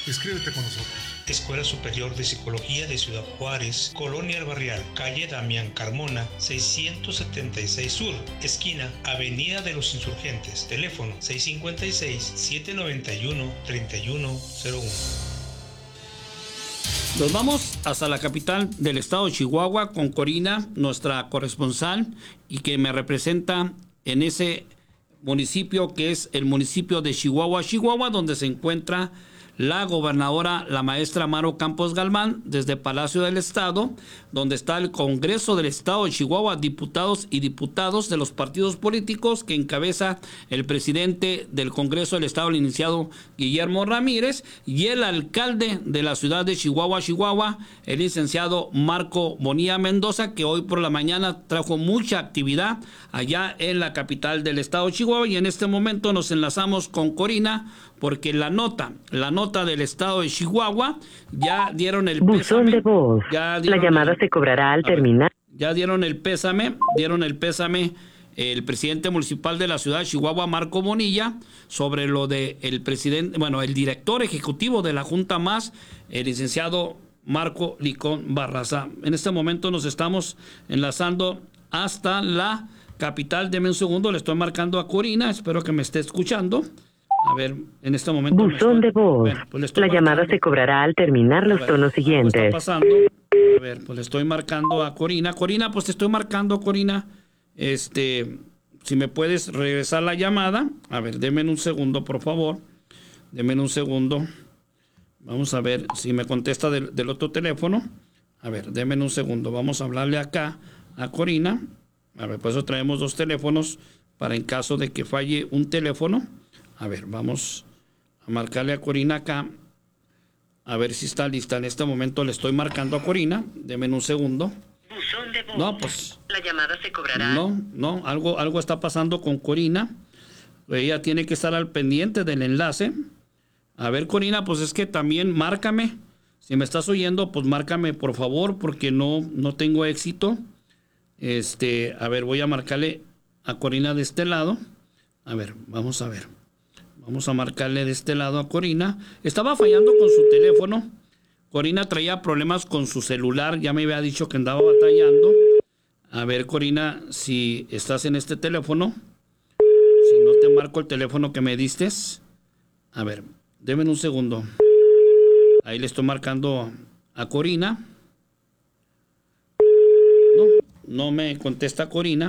Inscríbete con nosotros. Escuela Superior de Psicología de Ciudad Juárez, Colonia El Barrial, calle Damián Carmona, 676 Sur, esquina Avenida de los Insurgentes, teléfono 656-791-3101. Nos vamos hasta la capital del estado de Chihuahua con Corina, nuestra corresponsal, y que me representa en ese municipio que es el municipio de Chihuahua, donde se encuentra la gobernadora, la maestra Maro Campos Galván, desde Palacio del Estado, donde está el Congreso del Estado de Chihuahua, diputados y diputados de los partidos políticos que encabeza el presidente del Congreso del Estado, el licenciado Guillermo Ramírez, y el alcalde de la ciudad de Chihuahua, el licenciado Marco Bonilla Mendoza, que hoy por la mañana trajo mucha actividad allá en la capital del Estado de Chihuahua. Y en este momento nos enlazamos con Corina, porque la nota del estado de Chihuahua ya dieron el buzón de voz. La llamada se cobrará al terminar. Ya dieron el pésame el presidente municipal de la ciudad de Chihuahua, Marco Bonilla, sobre lo de el presidente, el director ejecutivo de la Junta Más, el licenciado Marco Licón Barraza. En este momento nos estamos enlazando hasta la capital. Deme un segundo, le estoy marcando a Corina, espero que me esté escuchando. A ver, en este momento... Buzón de voz. La llamada se cobrará al terminar los tonos siguientes. Está pasando. A ver, pues le estoy marcando a Corina. Corina, pues te estoy marcando, Corina. Si me puedes regresar la llamada. A ver, deme un segundo, por favor. Deme un segundo. Vamos a ver si me contesta del otro teléfono. A ver, deme un segundo. Vamos a hablarle acá a Corina. A ver, pues eso traemos dos teléfonos para en caso de que falle un teléfono. A ver, vamos a marcarle a Corina acá. A ver si está lista. En este momento le estoy marcando a Corina. Deme un segundo. Buzón de voz. No, pues... La llamada se cobrará. No, algo está pasando con Corina. Ella tiene que estar al pendiente del enlace. A ver, Corina, pues es que también márcame. Si me estás oyendo, pues márcame, por favor, porque no tengo éxito. A ver, voy a marcarle a Corina de este lado. A ver, vamos a ver. Vamos a marcarle de este lado a Corina. Estaba fallando con su teléfono. Corina traía problemas con su celular. Ya me había dicho que andaba batallando. A ver, Corina, si estás en este teléfono. Si no te marco el teléfono que me diste. A ver, denme un segundo. Ahí le estoy marcando a Corina. No me contesta Corina.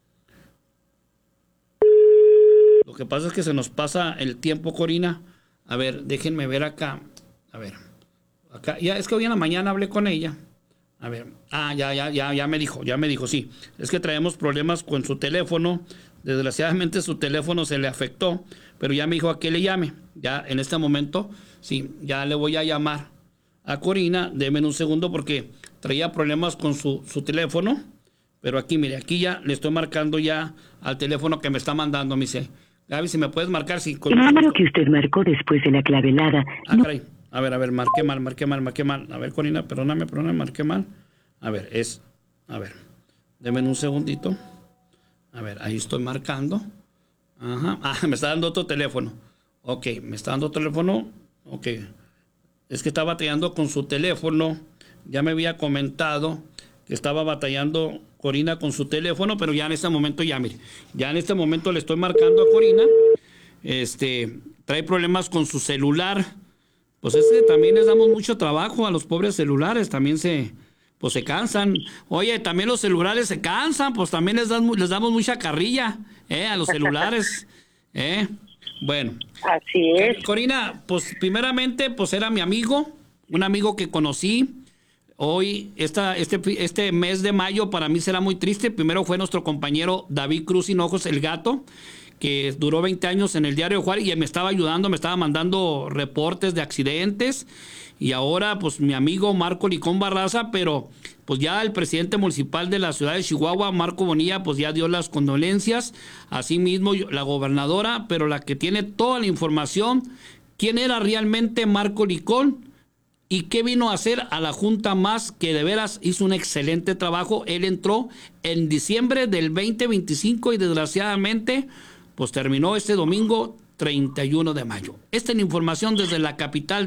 Lo que pasa es que se nos pasa el tiempo, Corina. A ver, déjenme ver acá. A ver. Acá, ya es que hoy en la mañana hablé con ella. A ver. Ya me dijo, sí. Es que traemos problemas con su teléfono. Desgraciadamente su teléfono se le afectó, pero ya me dijo a qué le llame. Ya en este momento, sí, ya le voy a llamar a Corina. Deme un segundo porque traía problemas con su teléfono. Pero aquí, mire, aquí ya le estoy marcando ya al teléfono que me está mandando. Me dice, Gaby, si me puedes marcar. Si el número que usted marcó después de la clave helada. Caray. A ver, marqué mal. A ver, Corina, perdóname, marqué mal. A ver, deme un segundito. A ver, ahí estoy marcando. Ajá. Me está dando otro teléfono. Ok, me está dando otro teléfono. Ok. Es que estaba batallando con su teléfono. Ya me había comentado que estaba batallando Corina con su teléfono, pero ya en este momento, ya en este momento le estoy marcando a Corina. Trae problemas con su celular. Pues también les damos mucho trabajo a los pobres celulares, también se cansan. Oye, también los celulares se cansan, pues también les damos mucha carrilla, a los celulares, Bueno. Así es. Corina, pues primeramente, pues era mi amigo, un amigo que conocí. Hoy, este mes de mayo para mí será muy triste. Primero fue nuestro compañero David Cruz Hinojos, el gato, que duró 20 años en el Diario de Juárez y me estaba ayudando, me estaba mandando reportes de accidentes. Y ahora, pues, mi amigo Marco Licón Barraza, pero pues ya el presidente municipal de la ciudad de Chihuahua, Marco Bonilla, pues ya dio las condolencias. Asimismo, la gobernadora, pero la que tiene toda la información, quién era realmente Marco Licón y qué vino a hacer a la Junta Más, que de veras hizo un excelente trabajo. Él entró en diciembre del 2025 y desgraciadamente pues terminó este domingo 31 de mayo. Esta es la información desde la capital